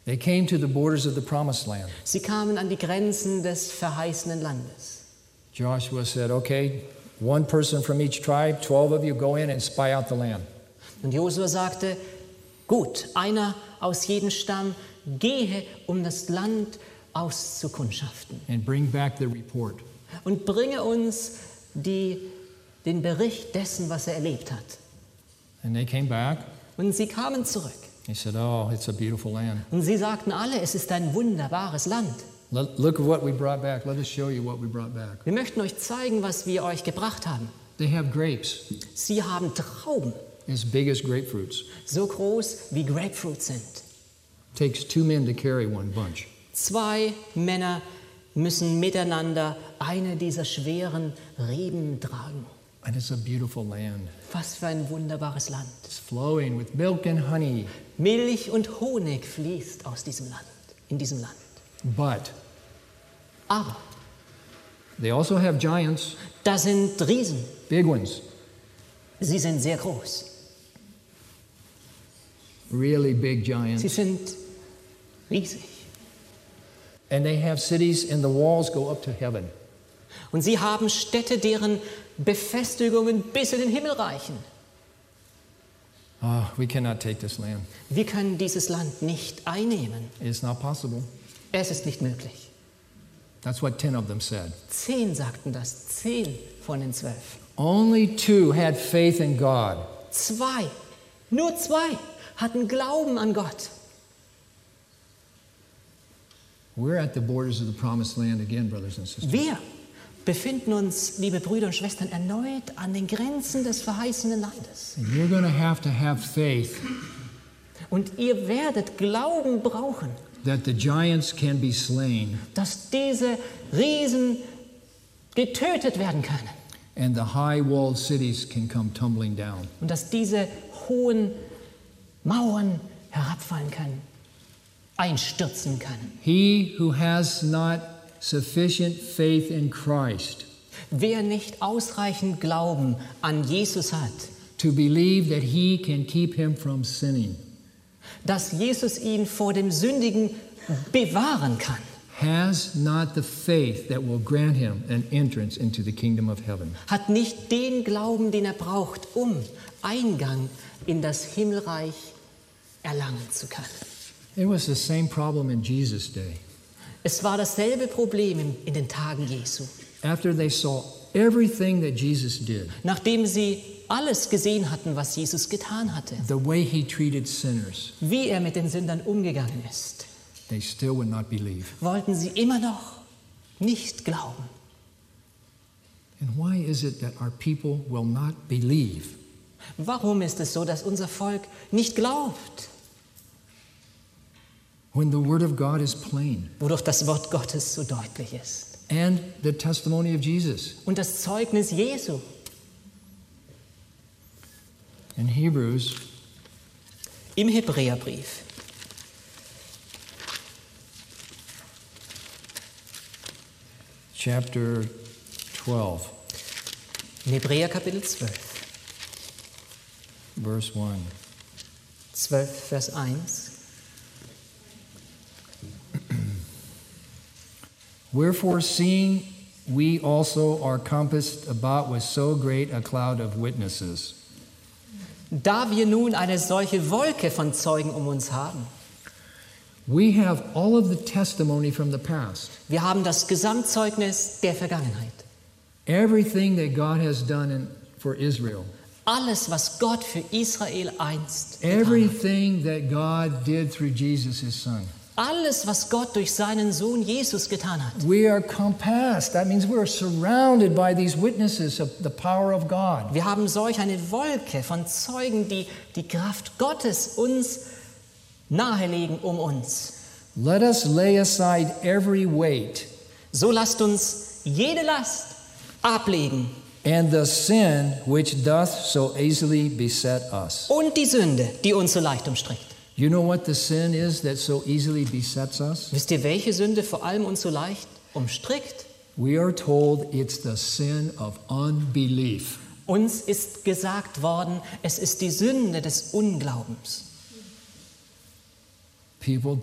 They came to the borders of the promised land. Sie kamen an die Grenzen des verheißenen Landes. Joshua said, okay, one person from each tribe, 12 of you go in and spy out the land. Und Josua sagte, gut, einer aus jedem Stamm gehe, um das Land auszukundschaften. And bring back the report. Und bringe uns den Bericht dessen, was er erlebt hat. And they came back. Und sie kamen zurück. They said, oh, it's a beautiful land. Und sie sagten alle, es ist ein wunderbares Land. Look at what we brought back. Let us show you what we brought back. Wir möchten euch zeigen, was wir euch gebracht haben. They have grapes Sie haben Trauben, as big as grapefruits. so groß wie Grapefruits sind. Takes 2 men to carry one bunch. 2 Männer müssen miteinander eine dieser schweren Reben tragen. And it's a beautiful land. Was für ein wunderbares Land. It's flowing with milk and honey. Milch und Honig fließt aus diesem Land, in diesem Land. But Aber they also have giants, da sind Riesen. big ones, Sie sind sehr groß. really big Sie giants. sind riesig. And they have cities and the walls go up to heaven. Und sie haben Städte, deren Befestigungen bis in den Himmel reichen. Oh, we cannot take this land. Wir können dieses Land nicht einnehmen. It's not possible. Es ist nicht möglich. That's what 10 of them said. 10 sagten das, 10 von den 12. Only 2 had faith in God. 2, nur 2 hatten Glauben an Gott. We're at the borders of the promised land again, brothers and sisters. Wir befinden uns, liebe Brüder und Schwestern, erneut an den Grenzen des verheißenen Landes. And you're going to have faith Und ihr werdet Glauben brauchen, that the giants can be slain dass diese Riesen getötet werden können and the high-walled cities can come tumbling down. und dass diese hohen Mauern herabfallen können, einstürzen können. He who has not sufficient faith in Christ Wer nicht ausreichend Glauben an Jesus hat, to believe that he can keep him from sinning dass Jesus ihn vor dem Sündigen bewahren kann, has not the faith that will grant him an entrance into the kingdom of heaven. hat nicht den Glauben, den er braucht, um Eingang in das Himmelreich erlangen zu können. It was the same problem in Jesus' day. Es war dasselbe Problem in den Tagen Jesu. After they saw everything that Jesus did, Nachdem sie alles gesehen hatten, was Jesus getan hatte, the way he treated sinners, wie er mit den Sündern umgegangen ist, they still would not believe. wollten sie immer noch nicht glauben. And why is it that our people will not believe? Warum ist es so, dass unser Volk nicht glaubt, When the word of God is plain wodurch das Wort Gottes so deutlich ist? and the testimony of Jesus. Und das Zeugnis Jesu. In Hebrews Im Hebräerbrief, chapter 12, in Hebräer Kapitel 12, verse 1. 12, Vers 1. Wherefore, seeing we also are compassed about with so great a cloud of witnesses, Da wir nun eine solche Wolke von Zeugen um uns haben, we have all of the testimony from the past. wir haben das Gesamtzeugnis der Vergangenheit. Everything that God has done for Israel, Alles, was Gott für Israel einst getan hat. everything that God did through Jesus, his son. Alles, was Gott durch seinen Sohn Jesus getan hat. We are compassed. That means we are surrounded by these witnesses of the power of God. Wir haben solch eine Wolke von Zeugen, die die Kraft Gottes uns nahelegen um uns. Let us lay aside every weight So lasst uns jede Last ablegen and the sin which doth so easily beset us. und die Sünde, die uns so leicht umstrickt. You know what the sin is that so easily besets us? Wisst ihr, welche Sünde vor allem uns so leicht umstrickt? We are told it's the sin of unbelief. Uns ist gesagt worden, es ist die Sünde des Unglaubens. People